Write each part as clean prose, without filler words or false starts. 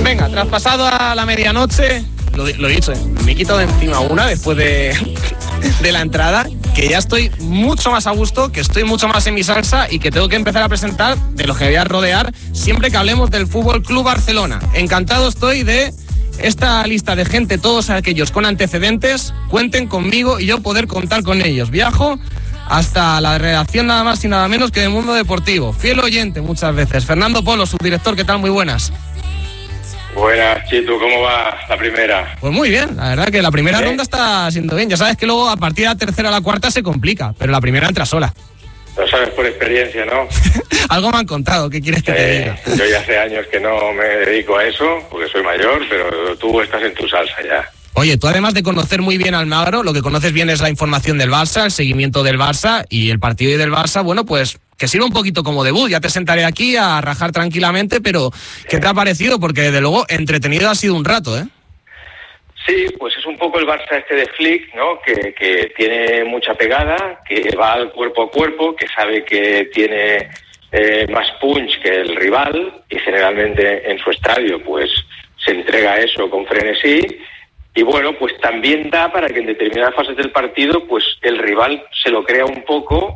Venga, traspasado a la medianoche, lo he dicho, me he quitado de encima una después de la entrada, que ya estoy mucho más a gusto, que estoy mucho más en mi salsa y que tengo que empezar a presentar de los que voy a rodear siempre que hablemos del Fútbol Club Barcelona. Encantado estoy de esta lista de gente, todos aquellos con antecedentes, cuenten conmigo y yo poder contar con ellos. Viajo hasta la redacción nada más y nada menos que de Mundo Deportivo. Fiel oyente muchas veces. Fernando Polo, subdirector, ¿qué tal? Muy buenas. Buenas, Chitu, ¿cómo va la primera? Pues muy bien, la verdad que la primera ronda está siendo bien. Ya sabes que luego a partir de la tercera a la cuarta se complica, pero la primera entra sola. Lo sabes por experiencia, ¿no? Algo me han contado, ¿qué quieres que te diga? Yo ya hace años que no me dedico a eso, porque soy mayor, pero tú estás en tu salsa ya. Oye, tú además de conocer muy bien Almagro, lo que conoces bien es la información del Barça, el seguimiento del Barça y el partido del Barça, bueno, pues que sirva un poquito como debut. Ya te sentaré aquí a rajar tranquilamente, pero ¿qué te ha parecido? Porque desde luego entretenido ha sido un rato, ¿eh? Sí, pues es un poco el Barça este de Flick, ¿no? Que tiene mucha pegada, que va al cuerpo a cuerpo, que sabe que tiene más punch que el rival y generalmente en su estadio pues se entrega a eso con frenesí. Y bueno, pues también da para que en determinadas fases del partido pues el rival se lo crea un poco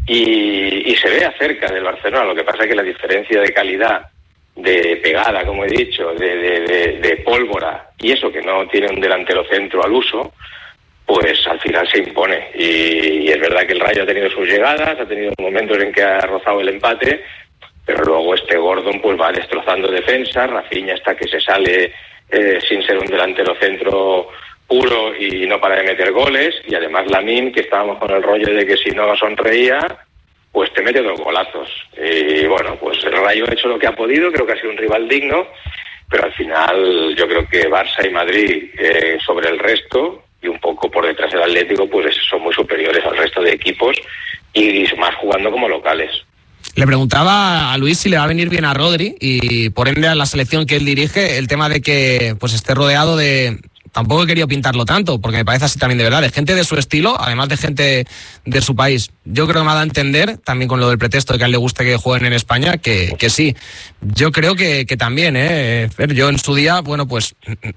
y se vea cerca del Barcelona. Lo que pasa es que la diferencia de calidad, de pegada, como he dicho, de pólvora y eso que no tiene un delantero centro al uso, pues al final se impone. Y es verdad que el Rayo ha tenido sus llegadas, ha tenido momentos en que ha rozado el empate, pero luego este Gordon pues va destrozando defensa, Rafinha está que se sale sin ser un delantero centro puro y no para de meter goles, y además Lamine, que estábamos con el rollo de que si no sonreía, pues te mete 2 golazos. Y bueno, pues el Rayo ha hecho lo que ha podido, creo que ha sido un rival digno, pero al final yo creo que Barça y Madrid sobre el resto, y un poco por detrás del Atlético, pues son muy superiores al resto de equipos, y más jugando como locales. Le preguntaba a Luis si le va a venir bien a Rodri y por ende a la selección que él dirige el tema de que pues esté rodeado de... Tampoco he querido pintarlo tanto, porque me parece así también de verdad, de gente de su estilo, además de gente de su país. Yo creo que me ha dado a entender, también con lo del pretexto de que a él le guste que jueguen en España, que sí. Yo creo que también, yo en su día, bueno, pues...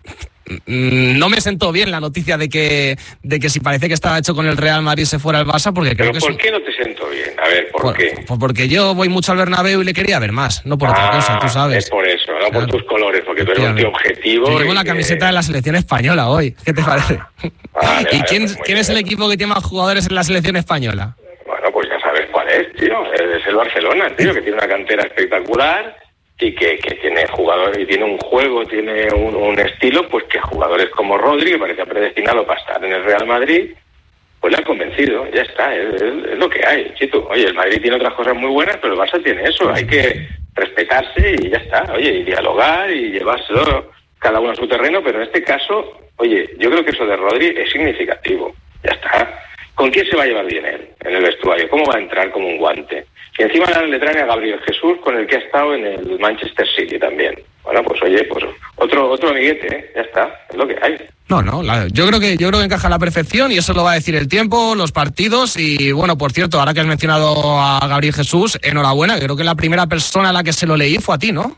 No me sentó bien la noticia de que si parece que estaba hecho con el Real Madrid se fuera al Barça, porque creo que... ¿Pero por qué no te siento bien? A ver, ¿por qué? Pues porque yo voy mucho al Bernabéu y le quería ver más, no por otra cosa, tú sabes. Es por eso, no por tus colores, porque tú eres un tío objetivo. Yo llevo la camiseta de la selección española hoy, ¿qué te parece? Vale, ¿Y quién es el equipo que tiene más jugadores en la selección española? Bueno, pues ya sabes cuál es, tío. Es el Barcelona, tío, que tiene una cantera espectacular y que tiene jugadores y tiene un juego, tiene un estilo, pues que jugadores como Rodri, que parecía predestinado para estar en el Real Madrid, pues le han convencido, ya está, es lo que hay, chito. Oye, el Madrid tiene otras cosas muy buenas, pero el Barça tiene eso, hay que respetarse y ya está, oye, y dialogar y llevárselo cada uno a su terreno, pero en este caso, oye, yo creo que eso de Rodri es significativo, ya está. ¿Con quién se va a llevar bien él en el vestuario? ¿Cómo va a entrar como un guante? Y encima le traen a Gabriel Jesús, con el que ha estado en el Manchester City también. Bueno, pues oye, pues otro amiguete, ya está, es lo que hay. No, yo creo que encaja a la perfección y eso lo va a decir el tiempo, los partidos y bueno, por cierto, ahora que has mencionado a Gabriel Jesús, enhorabuena, creo que la primera persona a la que se lo leí fue a ti, ¿no?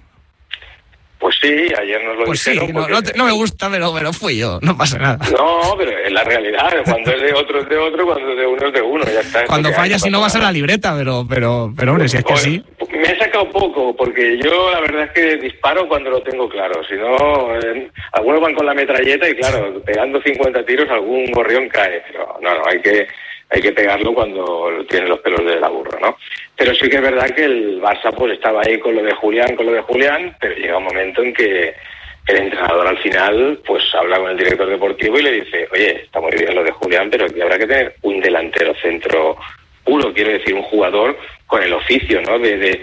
Pues sí, ayer nos lo dijeron. Sí, no me gusta, pero fui yo, no pasa nada. No, pero es la realidad, cuando es de otro es de otro, cuando es de uno es de uno, ya está. Cuando fallas y no vas a la libreta, pero hombre, si es que sí. Me he sacado poco, porque yo la verdad es que disparo cuando lo tengo claro, si no, algunos van con la metralleta y claro, pegando 50 tiros algún gorrión cae, pero no, hay que pegarlo cuando tiene los pelos de la burra, ¿no? Pero sí que es verdad que el Barça pues estaba ahí con lo de Julián, pero llega un momento en que el entrenador al final pues habla con el director deportivo y le dice, oye, está muy bien lo de Julián, pero aquí habrá que tener un delantero centro puro, quiero decir, un jugador con el oficio, ¿no? De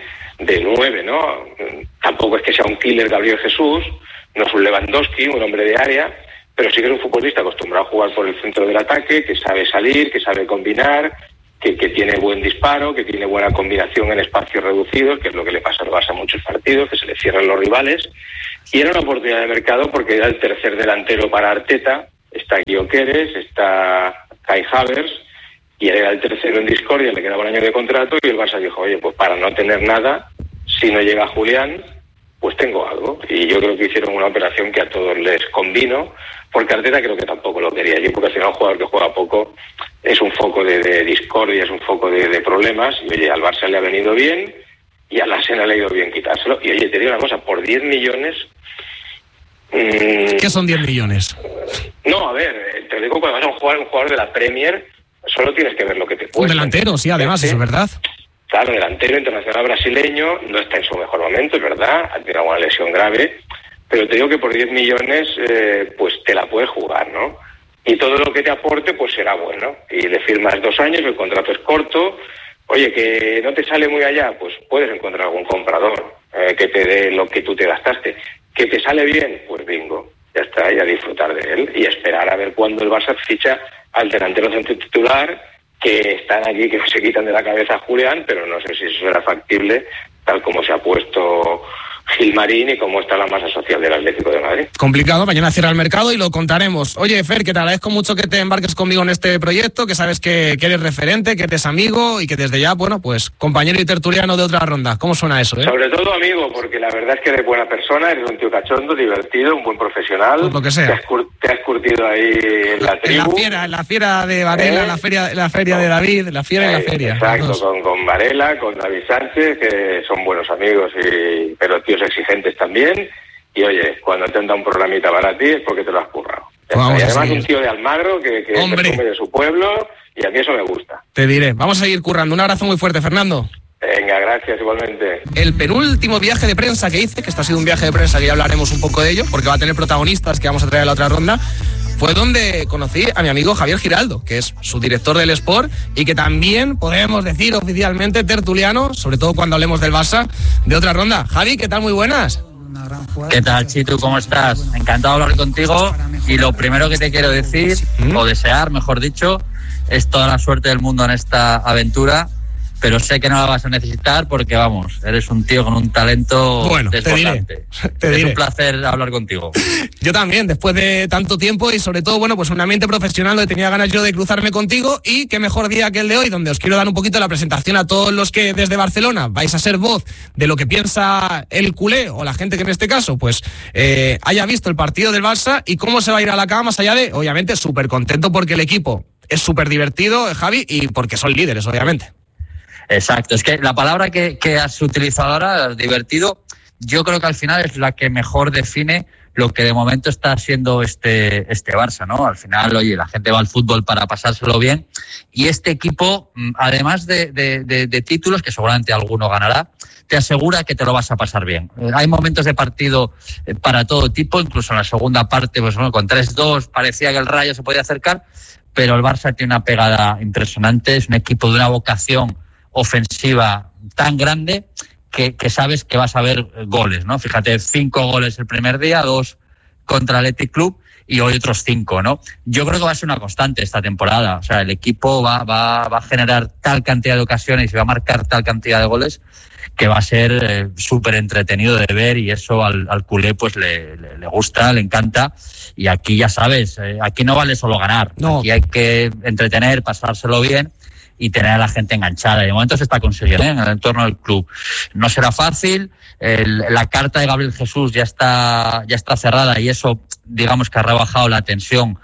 9, ¿no? Tampoco es que sea un killer Gabriel Jesús, no es un Lewandowski, un hombre de área, pero sí que es un futbolista acostumbrado a jugar por el centro del ataque, que sabe salir, que sabe combinar, que tiene buen disparo, que tiene buena combinación en espacios reducidos, que es lo que le pasa al Barça en muchos partidos, que se le cierran los rivales. Y era una oportunidad de mercado porque era el tercer delantero para Arteta, está Gyökeres, está Kai Havertz, y él era el tercero en discordia, le quedaba un año de contrato, y el Barça dijo, oye, pues para no tener nada, si no llega Julián, pues tengo algo. Y yo creo que hicieron una operación que a todos les convino, porque Arteta creo que tampoco lo quería. Yo porque al final un jugador que juega poco es un foco de discordia, es un foco de problemas, y oye, al Barça le ha venido bien, y al Arsenal le ha ido bien quitárselo. Y oye, te digo una cosa, por 10 millones... ¿Qué son 10 millones? No, a ver, te digo, cuando vas a jugar un jugador de la Premier, solo tienes que ver lo que te cuesta. Un delantero, sí, además, eso es verdad. Claro, delantero internacional brasileño, no está en su mejor momento, es verdad, ha tenido alguna lesión grave, pero te digo que por 10 millones pues te la puedes jugar, ¿no? Y todo lo que te aporte pues será bueno. Y le firmas 2 años, el contrato es corto. Oye, que no te sale muy allá, pues puedes encontrar algún comprador que te dé lo que tú te gastaste. Que te sale bien, pues bingo, ya está, y a disfrutar de él y esperar a ver cuándo el Barça ficha al delantero centro titular, que están aquí, que se quitan de la cabeza a Julián, pero no sé si eso será factible, tal como se ha puesto Gilmarín y cómo está la masa social del Atlético de Madrid. Complicado, mañana cierra el mercado y lo contaremos. Oye, Fer, que te agradezco mucho que te embarques conmigo en este proyecto, que sabes que eres referente, que eres amigo y que desde ya, bueno, pues compañero y tertuliano de Otra Ronda. ¿Cómo suena eso, Sobre todo amigo, porque la verdad es que eres buena persona, eres un tío cachondo, divertido, un buen profesional. Pues lo que sea. Te has curtido ahí en la tribu. En la fiera de Varela, la feria de David, la fiera y la feria. Exacto, con Varela, con David Sánchez, que son buenos amigos, pero tíos exigentes también. Y oye, cuando te han dado un programita para ti es porque te lo has currado. Y además un tío de Almagro que presume de su pueblo, y a mí eso me gusta. Te diré. Vamos a seguir currando. Un abrazo muy fuerte, Fernando. Venga, gracias, igualmente. El penúltimo viaje de prensa que hice, que esto ha sido un viaje de prensa que ya hablaremos un poco de ello, porque va a tener protagonistas que vamos a traer a la Otra Ronda, fue donde conocí a mi amigo Javier Giraldo, que es su director del Sport y que también podemos decir oficialmente tertuliano, sobre todo cuando hablemos del Barça, de Otra Ronda. Javi, ¿qué tal? Muy buenas. ¿Qué tal, Chitu? ¿Cómo estás? Encantado de hablar contigo, y lo primero que te quiero decir, o desear, mejor dicho, es toda la suerte del mundo en esta aventura, pero sé que no la vas a necesitar porque, vamos, eres un tío con un talento desbordante. Te diré. Es un placer hablar contigo. Yo también, después de tanto tiempo y sobre todo, bueno, pues un ambiente profesional donde tenía ganas yo de cruzarme contigo, y qué mejor día que el de hoy, donde os quiero dar un poquito la presentación a todos los que desde Barcelona vais a ser voz de lo que piensa el culé, o la gente que en este caso, pues haya visto el partido del Barça y cómo se va a ir a la cama, más allá de, obviamente, súper contento porque el equipo es súper divertido, Javi, y porque son líderes, obviamente. Exacto, es que la palabra que has utilizado ahora, divertido, yo creo que al final es la que mejor define lo que de momento está siendo este Barça, ¿no? Al final, oye, la gente va al fútbol para pasárselo bien, y este equipo, además de títulos, que seguramente alguno ganará, te asegura que te lo vas a pasar bien. Hay momentos de partido para todo tipo, incluso en la segunda parte, pues bueno, con 3-2 parecía que el Rayo se podía acercar, pero el Barça tiene una pegada impresionante, es un equipo de una vocación ofensiva tan grande que sabes que vas a ver goles, ¿no? Fíjate, 5 goles el primer día, 2 contra el Athletic Club y hoy otros 5, ¿no? Yo creo que va a ser una constante esta temporada. O sea, el equipo va a generar tal cantidad de ocasiones y va a marcar tal cantidad de goles que va a ser súper entretenido de ver, y eso al culé pues le gusta, le encanta. Y aquí ya sabes, aquí no vale solo ganar, no. Aquí hay que entretener, pasárselo bien y tener a la gente enganchada. Y de momento se está consiguiendo en el entorno del club. No será fácil. La carta de Gabriel Jesús ya está cerrada, y eso, digamos que ha rebajado la tensión,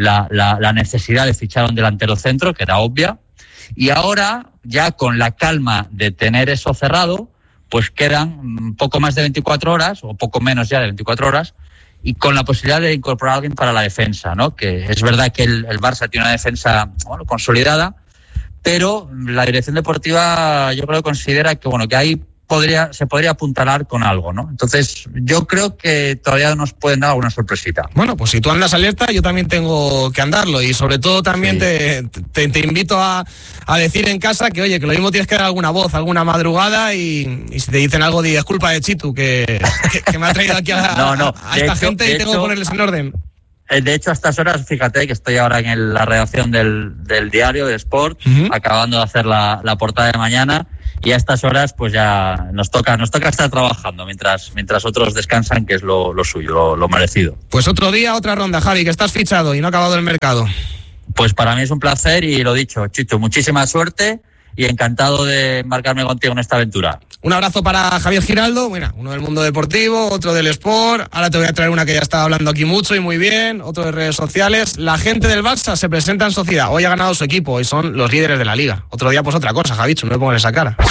la necesidad de fichar a un delantero centro, que era obvia. Y ahora, ya con la calma de tener eso cerrado, pues quedan un poco más de 24 horas, o poco menos ya de 24 horas, y con la posibilidad de incorporar a alguien para la defensa, ¿no? Que es verdad que el Barça tiene una defensa, bueno, consolidada, pero la dirección deportiva yo creo que considera que, bueno, que ahí se podría apuntalar con algo, ¿no? Entonces yo creo que todavía nos pueden dar alguna sorpresita. Bueno, pues si tú andas alerta, yo también tengo que andarlo, y sobre todo también sí. te invito a decir en casa que, oye, que lo mismo tienes que dar alguna voz, alguna madrugada, y si te dicen algo, di, es culpa de Chitu, que me ha traído aquí a esta gente y tengo que ponerles en orden. De hecho, a estas horas, fíjate que estoy ahora en la redacción del diario, de Sport, acabando de hacer la portada de mañana, y a estas horas pues ya nos toca estar trabajando mientras otros descansan, que es lo suyo, lo merecido. Pues otro día, otra ronda, Javi, que estás fichado y no ha acabado el mercado. Pues para mí es un placer, y lo dicho, Chicho, muchísima suerte, y encantado de embarcarme contigo en esta aventura. Un abrazo para Javier Giraldo, bueno, uno del mundo deportivo, otro del sport. Ahora te voy a traer una que ya estaba hablando aquí mucho y muy bien, otro de redes sociales. La gente del Barça se presenta en sociedad. Hoy ha ganado su equipo, hoy son los líderes de la liga. Otro día pues otra cosa, Javichu, no me pongas esa cara.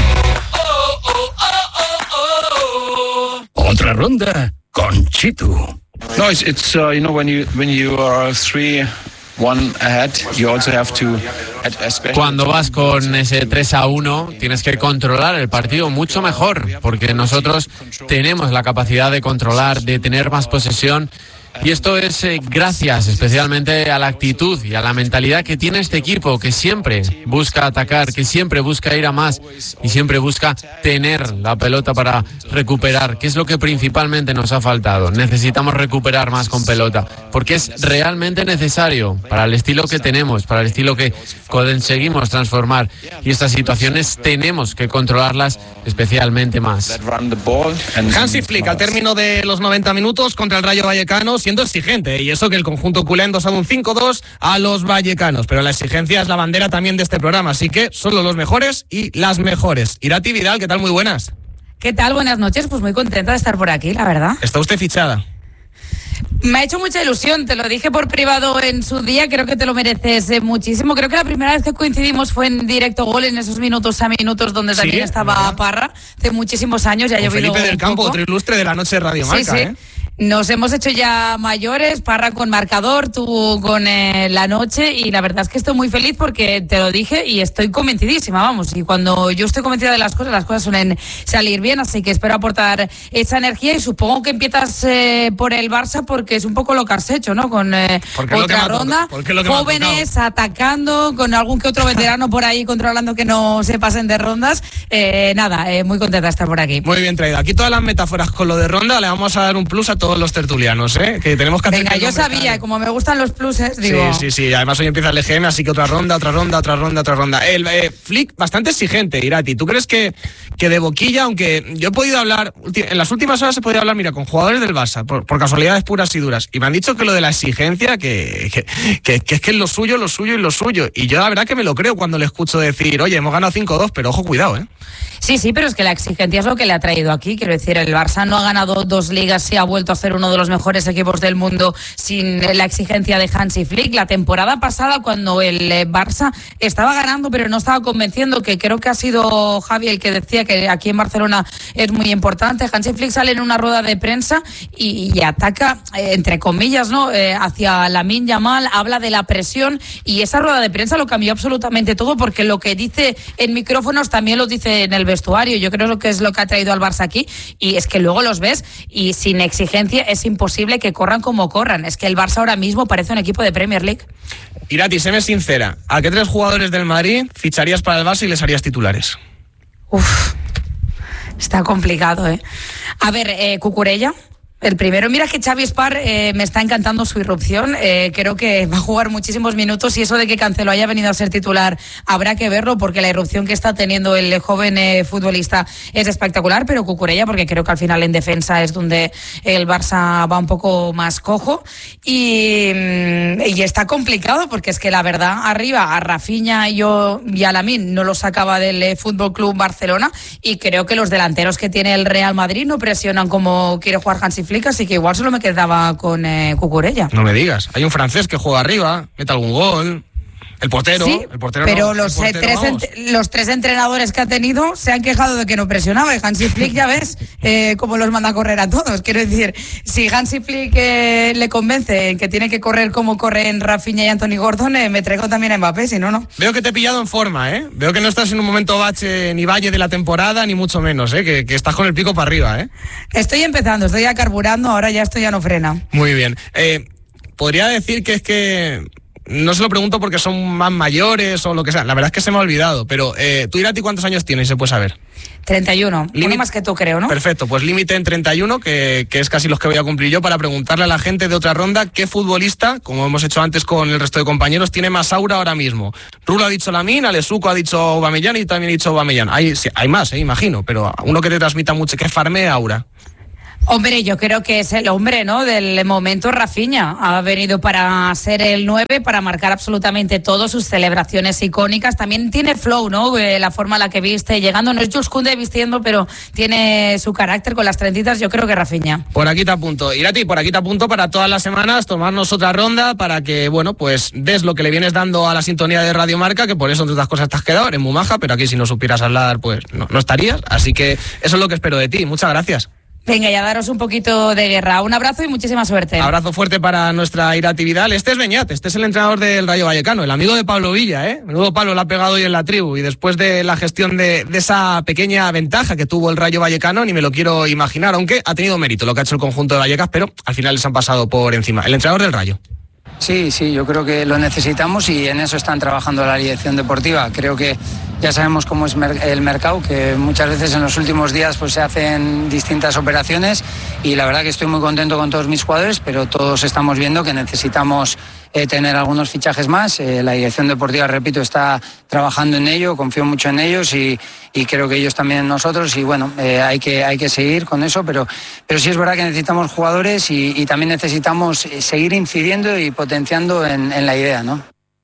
Otra ronda con Chitu. No, it's you know, when you are 3-1 ahead, you also have to. Cuando vas con ese 3-1, tienes que controlar el partido mucho mejor, porque nosotros tenemos la capacidad de controlar, de tener más posesión. Y esto es gracias especialmente a la actitud y a la mentalidad que tiene este equipo, que siempre busca atacar, que siempre busca ir a más y siempre busca tener la pelota para recuperar, que es lo que principalmente nos ha faltado. Necesitamos recuperar más con pelota, porque es realmente necesario para el estilo que tenemos, para el estilo que conseguimos transformar. Y estas situaciones tenemos que controlarlas especialmente más. Hansi Flick, al término de los 90 minutos contra el Rayo Vallecano, siendo exigente, y eso que el conjunto culé ha endosado un 5-2 a los vallecanos, pero la exigencia es la bandera también de este programa, así que solo los mejores y las mejores. Irati Vidal, ¿qué tal? Muy buenas. ¿Qué tal? Buenas noches, pues muy contenta de estar por aquí, la verdad. ¿Está usted fichada? Me ha hecho mucha ilusión, te lo dije por privado en su día, creo que te lo mereces muchísimo. Creo que la primera vez que coincidimos fue en Directo Gol, en esos minutos a minutos donde también estaba Parra, hace muchísimos años, ya ha llovido Felipe del Campo, otro ilustre de la noche de Radio Marca, sí. Nos hemos hecho ya mayores, Parra con marcador, tú con la noche, y la verdad es que estoy muy feliz porque te lo dije y estoy convencidísima, vamos, y cuando yo estoy convencida de las cosas suelen salir bien, así que espero aportar esa energía y supongo que empiezas por el Barça porque es un poco lo que has hecho, ¿no? Con otra ronda, jóvenes atacando, con algún que otro veterano por ahí controlando que no se pasen de rondas, muy contenta de estar por aquí. Muy bien traído. Aquí todas las metáforas con lo de ronda le vamos a dar un plus a todos los tertulianos, que tenemos que hacer. Venga, yo sabía, como me gustan los pluses, digo. Sí. Además hoy empieza el EGM, así que otra ronda. El Flick bastante exigente, Irati. ¿Tú crees que de boquilla, aunque yo he podido hablar, en las últimas horas he podido hablar, mira, con jugadores del Barça, por casualidades puras y duras, y me han dicho que lo de la exigencia, que es que es lo suyo. Y yo la verdad que me lo creo cuando le escucho decir, oye, hemos ganado 5-2, pero ojo, cuidado, Sí, pero es que la exigencia es lo que le ha traído aquí. Quiero decir, el Barça no ha ganado 2 ligas y ha vuelto a ser uno de los mejores equipos del mundo sin la exigencia de Hansi Flick. La temporada pasada, cuando el Barça estaba ganando pero no estaba convenciendo, que creo que ha sido Javi el que decía que aquí en Barcelona es muy importante, Hansi Flick sale en una rueda de prensa y ataca, entre comillas, ¿no? Hacia Lamine Yamal, habla de la presión, y esa rueda de prensa lo cambió absolutamente todo, porque lo que dice en micrófonos también lo dice en el vestuario. Yo creo que es lo que ha traído al Barça aquí, y es que luego los ves y sin exigencia es imposible que corran como corran. Es que el Barça ahora mismo parece un equipo de Premier League. Irati, séme sincera, ¿a qué 3 jugadores del Madrid ficharías para el Barça y les harías titulares? Está complicado, A ver, Cucurella. El primero, mira que Xavi Spar me está encantando su irrupción, creo que va a jugar muchísimos minutos, y eso de que Cancelo haya venido a ser titular habrá que verlo, porque la irrupción que está teniendo el joven futbolista es espectacular. Pero Cucurella, porque creo que al final en defensa es donde el Barça va un poco más cojo, y está complicado, porque es que la verdad arriba a Rafinha y a Lamine no lo sacaba del Fútbol Club Barcelona, y creo que los delanteros que tiene el Real Madrid no presionan como quiere jugar Hansi Flick, así que igual solo me quedaba con Cucurella. No me digas, hay un francés que juega arriba, mete algún gol. El portero, sí, pero no, los 3 entrenadores que ha tenido se han quejado de que no presionaba, y Hansi Flick ya ves cómo los manda a correr a todos. Quiero decir, si Hansi Flick le convence en que tiene que correr como corren Rafinha y Anthony Gordon, me traigo también a Mbappé, si no. Veo que te he pillado en forma, Veo que no estás en un momento bache ni valle de la temporada, ni mucho menos, que estás con el pico para arriba, Estoy empezando, estoy ya carburando, ahora ya esto ya no frena. Muy bien. Podría decir que es que... No se lo pregunto porque son más mayores o lo que sea. La verdad es que se me ha olvidado. Pero tú, Irati, ¿cuántos años tienes? Se puede saber. 31. Uno más que tú, creo, ¿no? Perfecto. Pues límite en 31, que es casi los que voy a cumplir yo, para preguntarle a la gente de otra ronda qué futbolista, como hemos hecho antes con el resto de compañeros, tiene más aura ahora mismo. Rulo ha dicho Lamine, Alesuco ha dicho Aubameyang y también ha dicho Aubameyang. Hay más, imagino, pero uno que te transmita mucho, que farmee aura. Hombre, yo creo que es el hombre, ¿no?, del momento. Rafinha ha venido para ser el 9, para marcar absolutamente todo, sus celebraciones icónicas. También tiene flow, ¿no?, la forma en la que viste, llegando, no es Jules Koundé vistiendo, pero tiene su carácter con las trentitas. Yo creo que Rafinha. Por aquí te apunto. Irati, por aquí te apunto para todas las semanas tomarnos otra ronda para que, bueno, pues des lo que le vienes dando a la sintonía de Radio Marca, que por eso entre otras cosas te has quedado, eres muy maja, pero aquí si no supieras hablar, pues no estarías. Así que eso es lo que espero de ti. Muchas gracias. Venga, ya daros un poquito de guerra. Un abrazo y muchísima suerte. Abrazo fuerte para nuestra Irati Vidal. Este es Beñat, este es el entrenador del Rayo Vallecano, el amigo de Pablo Villa, ¿eh? Menudo palo le ha pegado hoy en la tribu. Y después de la gestión de esa pequeña ventaja que tuvo el Rayo Vallecano, ni me lo quiero imaginar, aunque ha tenido mérito lo que ha hecho el conjunto de Vallecas, pero al final les han pasado por encima. El entrenador del Rayo. Sí, yo creo que lo necesitamos y en eso están trabajando la dirección deportiva. Creo que ya sabemos cómo es el mercado, que muchas veces en los últimos días pues se hacen distintas operaciones y la verdad que estoy muy contento con todos mis jugadores, pero todos estamos viendo que necesitamos tener algunos fichajes más. La dirección deportiva, repito, está trabajando en ello, confío mucho en ellos y creo que ellos también en nosotros y bueno, hay que seguir con eso, pero sí es verdad que necesitamos jugadores y también necesitamos seguir incidiendo y potenciando en la idea, ¿no?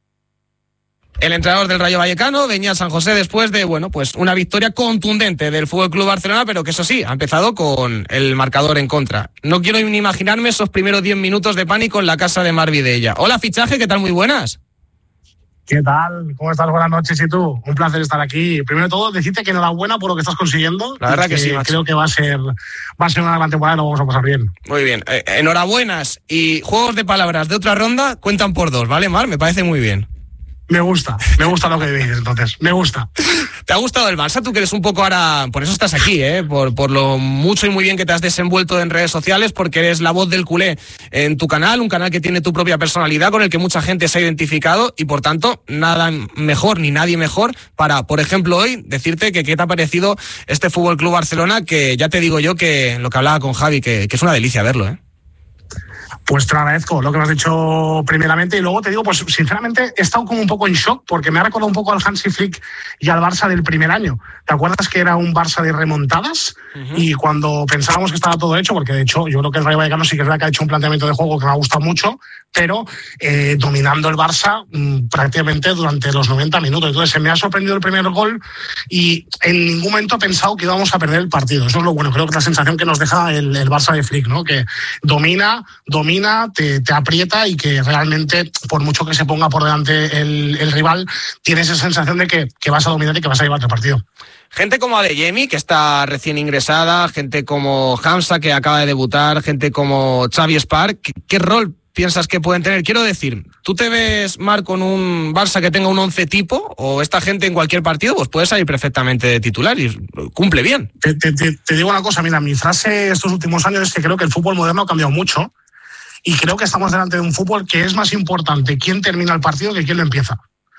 El entrenador del Rayo Vallecano, Beñat San José, después de, bueno, pues una victoria contundente del Fútbol Club Barcelona, pero que eso sí, ha empezado con el marcador en contra. No quiero ni imaginarme esos primeros 10 minutos de pánico en la casa de Mar Vidella. Hola, Fichaje, ¿qué tal? Muy buenas. ¿Qué tal? ¿Cómo estás? Buenas noches. ¿Y tú? Un placer estar aquí. Primero de todo, decirte que enhorabuena por lo que estás consiguiendo. La verdad que sí, macho. Creo que va a ser una gran temporada y lo vamos a pasar bien. Muy bien. Enhorabuenas. Y juegos de palabras de otra ronda cuentan por 2, ¿vale, Mar? Me parece muy bien. Me gusta lo que dices, entonces, me gusta. ¿Te ha gustado el Barça? Tú que eres un poco ahora, por eso estás aquí, por lo mucho y muy bien que te has desenvuelto en redes sociales, porque eres la voz del culé en tu canal, un canal que tiene tu propia personalidad, con el que mucha gente se ha identificado y por tanto nada mejor ni nadie mejor para, por ejemplo, hoy decirte que qué te ha parecido este Fútbol Club Barcelona, que ya te digo yo que lo que hablaba con Javi, que es una delicia verlo, ¿eh? Pues te agradezco lo que me has dicho primeramente y luego te digo, pues sinceramente he estado como un poco en shock porque me ha recordado un poco al Hansi Flick y al Barça del primer año. ¿Te acuerdas que era un Barça de remontadas? Uh-huh. Y cuando pensábamos que estaba todo hecho, porque de hecho yo creo que el Rayo Vallecano sí que es verdad que ha hecho un planteamiento de juego que me ha gustado mucho, pero dominando el Barça prácticamente durante los 90 minutos. Entonces se me ha sorprendido el primer gol y en ningún momento he pensado que íbamos a perder el partido. Eso es lo bueno, creo que es la sensación que nos deja el Barça de Flick, ¿no? Que domina, te aprieta y que realmente, por mucho que se ponga por delante el rival, tienes esa sensación de que vas a dominar y que vas a llevarte el partido. Gente como Adeyemi, que está recién ingresada, gente como Hamza, que acaba de debutar, gente como Xavi Spark, ¿qué rol piensas que pueden tener? Quiero decir, ¿tú te ves, Mar, con un Barça que tenga un 11 tipo o esta gente en cualquier partido pues puede salir perfectamente de titular y cumple bien? Te digo una cosa, mira, mi frase estos últimos años es que creo que el fútbol moderno ha cambiado mucho y creo que estamos delante de un fútbol que es más importante quién termina el partido que quién lo empieza.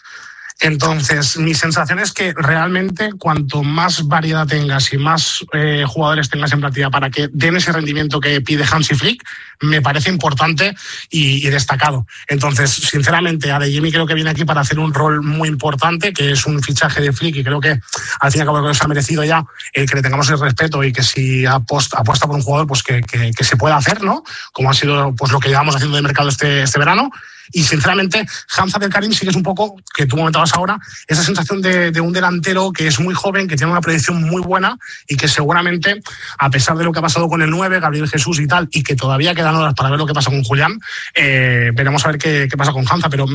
Entonces, mi sensación es que realmente cuanto más variedad tengas y más jugadores tengas en plantilla para que den ese rendimiento que pide Hansi Flick, me parece importante y destacado. Entonces, sinceramente, Adeyemi creo que viene aquí para hacer un rol muy importante, que es un fichaje de Flick y creo que al fin y al cabo se ha merecido ya que le tengamos el respeto y que si apuesta por un jugador pues que se pueda hacer, ¿no? Como ha sido pues lo que llevamos haciendo de mercado este verano. Y sinceramente, Hamza del Karim sí que es un poco, que tú comentabas ahora, esa sensación de un delantero que es muy joven, que tiene una predicción muy buena y que seguramente, a pesar de lo que ha pasado con el 9, Gabriel Jesús y tal, y que todavía quedan horas para ver lo que pasa con Julián, veremos a ver qué pasa con Hamza, pero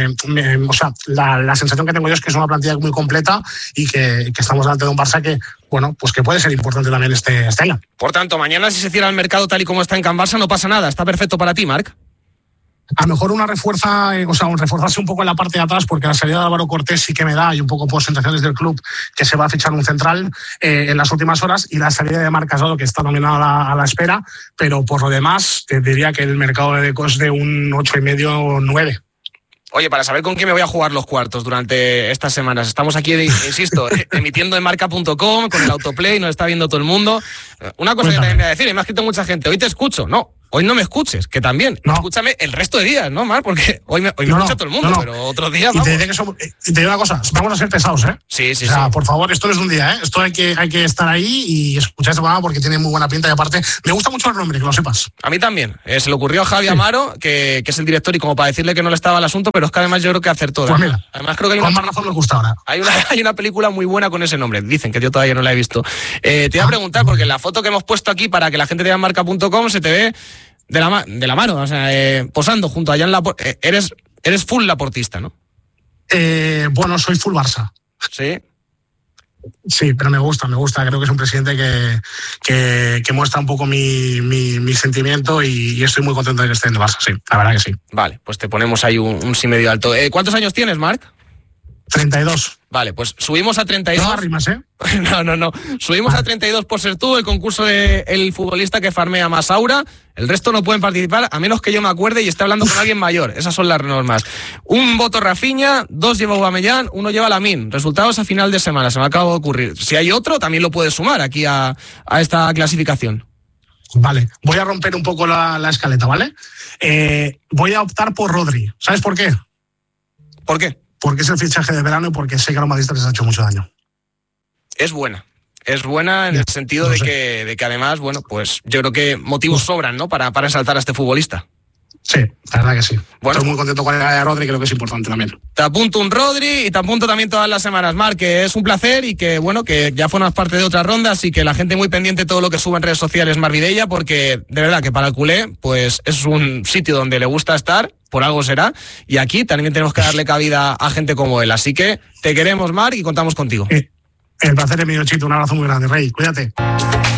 o sea, la sensación que tengo yo es que es una plantilla muy completa y que estamos delante de un Barça que, bueno, pues que puede ser importante también este año. Por tanto, mañana si se cierra el mercado tal y como está en Can Barça no pasa nada, está perfecto para ti, Marc. A lo mejor reforzarse un poco en la parte de atrás, porque la salida de Álvaro Cortés sí que me da, y un poco por sensaciones del club, que se va a fichar un central en las últimas horas, y la salida de Marc Casado, que está nominada a la espera, pero por lo demás, te diría que el mercado de Deco es de un 8,5 o 9. Oye, para saber con quién me voy a jugar los cuartos durante estas semanas, estamos aquí, insisto, emitiendo en marca.com, con el autoplay, nos está viendo todo el mundo. Una cosa que también voy a decir, y me ha escrito mucha gente, hoy te escucho, no. hoy no me escuches, que también. No. Escúchame el resto de días, ¿no, Marc? Porque hoy me escucha todo el mundo, pero otros días vamos. Y te digo una cosa, vamos a ser pesados, ¿eh? Sí. O sea, por favor, esto no es un día, ¿eh? Esto hay que estar ahí y escuchar este programa porque tiene muy buena pinta y aparte me gusta mucho el nombre, que lo sepas. A mí también. Se le ocurrió a Javi Amaro, que es el director, y como para decirle que no le estaba el asunto, pero es que además yo creo que acertó. Pues mira, además creo que con más razón me gusta ahora. Hay una película muy buena con ese nombre. Dicen que yo todavía no la he visto. Te iba a preguntar, porque en la foto que hemos puesto aquí para que la gente vea en marca.com se te ve de la mano, o sea, posando junto allá en la... Eres full laportista, ¿no? Bueno, soy full Barça. ¿Sí? Sí, pero me gusta, creo que es un presidente que muestra un poco mi sentimiento y estoy muy contento de que esté en el Barça, sí, la verdad que sí. Vale, pues te ponemos ahí un sí medio alto. ¿Cuántos años tienes, Marc? 32. Vale, pues subimos a 32. No rimas, ¿eh? No. Subimos a 32 por ser tú, el concurso de el futbolista que farmea más aura. El resto no pueden participar, a menos que yo me acuerde y esté hablando con alguien mayor. Esas son las normas. 1 voto Rafinha, 2 lleva Aubameyang, 1 lleva Lamine. Resultados a final de semana, se me acaba de ocurrir. Si hay otro, también lo puedes sumar aquí a esta clasificación. Vale, voy a romper un poco la escaleta, ¿vale? Voy a optar por Rodri. ¿Sabes por qué? ¿Por qué? Porque es el fichaje de verano y porque sé que a los madridistas les ha hecho mucho daño. Es buena en el sentido de que además, bueno, pues yo creo que motivos sobran, ¿no? Para exaltar a este futbolista. Sí, la verdad que sí. Bueno, estoy muy contento con la llegada de Rodri, creo que es importante también. Te apunto un Rodri y te apunto también todas las semanas, Marc, que es un placer y que, bueno, que ya formas parte de otras rondas y que la gente muy pendiente de todo lo que sube en redes sociales Marc Vidella, porque de verdad que para el culé, pues es un sitio donde le gusta estar, por algo será, y aquí también tenemos que darle cabida a gente como él. Así que te queremos, Marc, y contamos contigo. El placer es mío, Chito. Un abrazo muy grande, Rey. Cuídate.